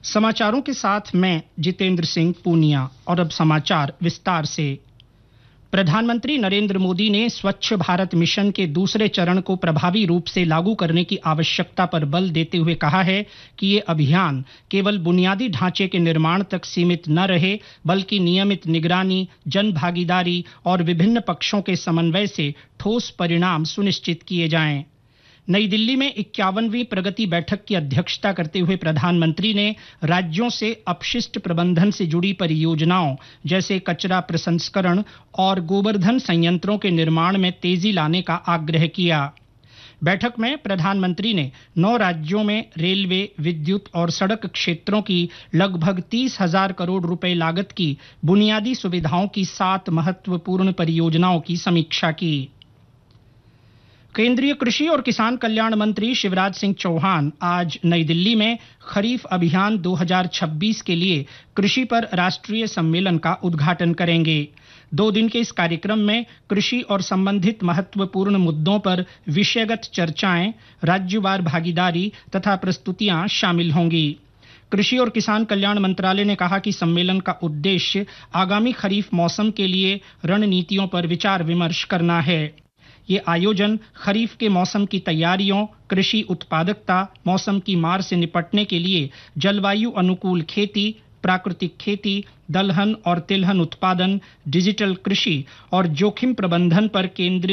समाचारों के साथ मैं जितेंद्र सिंह पूनिया। और अब समाचार विस्तार से। प्रधानमंत्री नरेंद्र मोदी ने स्वच्छ भारत मिशन के दूसरे चरण को प्रभावी रूप से लागू करने की आवश्यकता पर बल देते हुए कहा है कि ये अभियान केवल बुनियादी ढांचे के निर्माण तक सीमित न रहे, बल्कि नियमित निगरानी, जन भागीदारी और विभिन्न पक्षों के समन्वय से ठोस परिणाम सुनिश्चित किए जाएं। नई दिल्ली में 51वीं प्रगति बैठक की अध्यक्षता करते हुए प्रधानमंत्री ने राज्यों से अपशिष्ट प्रबंधन से जुड़ी परियोजनाओं जैसे कचरा प्रसंस्करण और गोबरधन संयंत्रों के निर्माण में तेजी लाने का आग्रह किया। बैठक में प्रधानमंत्री ने 9 राज्यों में रेलवे, विद्युत और सड़क क्षेत्रों की लगभग 30,000 करोड़ रुपए लागत की बुनियादी सुविधाओं की 7 महत्वपूर्ण परियोजनाओं की समीक्षा की। केंद्रीय कृषि और किसान कल्याण मंत्री शिवराज सिंह चौहान आज नई दिल्ली में खरीफ अभियान 2026 के लिए कृषि पर राष्ट्रीय सम्मेलन का उद्घाटन करेंगे। 2 दिन के इस कार्यक्रम में कृषि और संबंधित महत्वपूर्ण मुद्दों पर विषयगत चर्चाएं, राज्यवार भागीदारी तथा प्रस्तुतियां शामिल होंगी। कृषि और किसान कल्याण मंत्रालय ने कहा कि सम्मेलन का उद्देश्य आगामी खरीफ मौसम के लिए रणनीतियों पर विचार विमर्श करना है। ये आयोजन खरीफ के मौसम की तैयारियों, कृषि उत्पादकता, मौसम की मार से निपटने के लिए जलवायु अनुकूल खेती, प्राकृतिक खेती, दलहन और तिलहन उत्पादन, डिजिटल कृषि और जोखिम प्रबंधन पर केंद्रित